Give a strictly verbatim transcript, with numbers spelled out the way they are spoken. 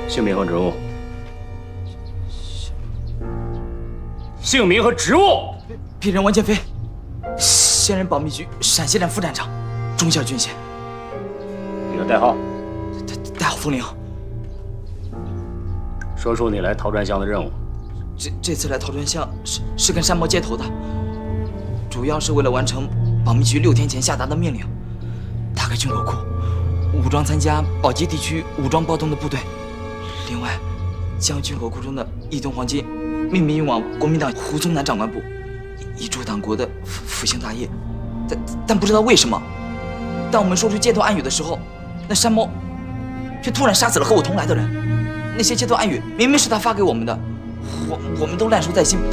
姓名和职务。姓名和职务。 鄙人王建飞，现任保密局陕西站副站长，中校军衔。 你的代号？ 代号风铃。 说出你来陶专乡的任务。 这这次来陶专乡是是跟山魔接头的，主要是为了完成保密局六天前下达的命令，打开军火库，武装参加宝鸡地区武装暴动的部队。另外，将军火库中的一吨黄金秘密运往国民党胡宗南长官部，以助党国的复复兴大业。但但不知道为什么，当我们说出街头暗语的时候，那山猫却突然杀死了和我同来的人。那些街头暗语明明是他发给我们的，我我们都烂熟在心，